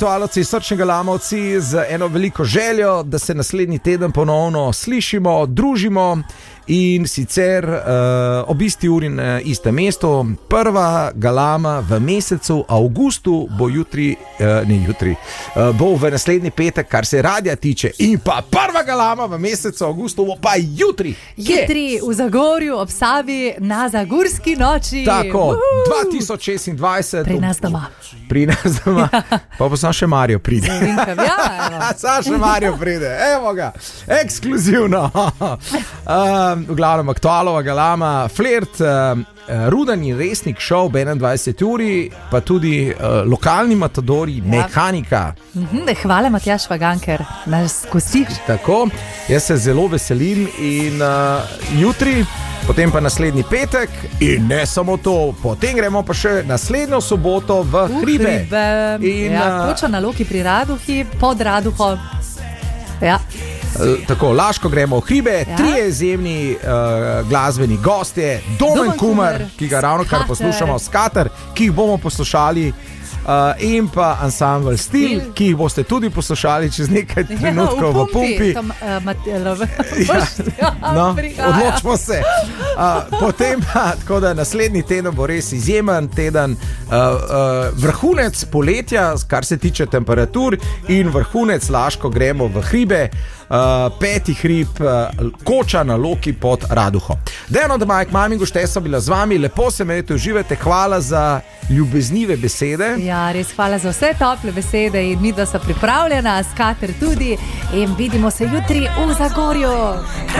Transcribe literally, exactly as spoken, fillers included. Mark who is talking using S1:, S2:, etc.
S1: aktualci, srčni galamovci, z eno veliko željo, da se naslednji teden ponovno slišimo, družimo. In sicer uh, ob isti uri na istem mestu. Prva galama v mesecu avgustu bo jutri, uh, ne jutri, uh, bo v naslednji petek, kar se radia tiče. In pa prva galama v mesecu avgustu bo pa jutri.
S2: Jutri v Zagorju ob Savi na Zagorski noči.
S1: Tako, dva tisoč šestindvajset.
S2: Pri nas doma.
S1: Pri nas doma. Pa bo sam še Mario pride.
S2: Ja,
S1: sam še Mario pride. Evo ga, ekskluzivno. uh, V glavnem aktualova galama, flirt, uh, Rudan in Resnik šov ob enaindvajseti uri, pa tudi uh, lokalni matadori, ja. Mehanika.
S2: Mhm, hvala, Matjaž Vaganker, nas gostiš.
S1: Tako, jaz se zelo veselim in uh, jutri, potem pa naslednji petek in ne samo to, potem gremo pa še naslednjo soboto v Hribe.
S2: V Hribe, in, ja, uh, točno na Loki pri Raduhi, pod Raduho. Ja.
S1: Tako, Laško gremo v Hribe, ja. Trije izjemni uh, glasbeni gostje, Domen Kumer, ki ga ravno kar poslušamo, Skater, ki jih bomo poslušali, uh, in pa ansambl Stil, ki jih boste tudi poslušali čez nekaj trenutkov v Pumpi.
S2: Tom, uh, Matelov.
S1: Ja, no, odločimo se. Uh, potem pa, tako da naslednji teden bo res izjemen teden, uh, uh, vrhunec poletja, kar se tiče temperatur, in vrhunec Laško gremo v Hribe. Uh, peti hrib, uh, Koča na Loki pod Raduho. Dejano, da Majk, mami, gošte so bila z vami, lepo se imejte, uživajte, hvala za ljubeznive besede.
S2: Ja, res hvala za vse tople besede in mi, da so pripravljena, Skater tudi, in vidimo se jutri v Zagorju.